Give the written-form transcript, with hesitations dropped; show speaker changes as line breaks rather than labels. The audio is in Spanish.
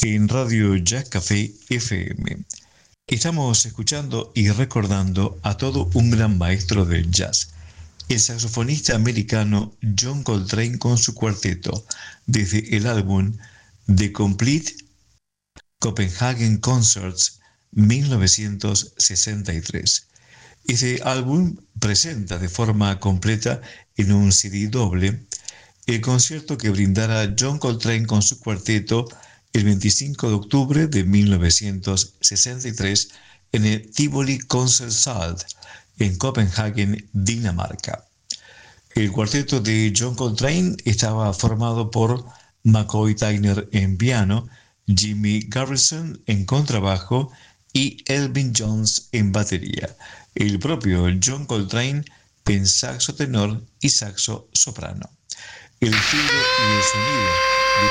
en Radio Jazz Café FM. Estamos escuchando y recordando a todo un gran maestro del jazz, el saxofonista americano John Coltrane con su cuarteto, desde el álbum The Complete Copenhagen Concerts 1963. Este álbum presenta de forma completa en un CD doble el concierto que brindara John Coltrane con su cuarteto el 25 de octubre de 1963 en el Tivoli Konsertsal en Copenhague, Dinamarca. El cuarteto de John Coltrane estaba formado por McCoy Tyner en piano, Jimmy Garrison en contrabajo y Elvin Jones en batería. El propio John Coltrane en saxo tenor y saxo soprano. El estilo y el sonido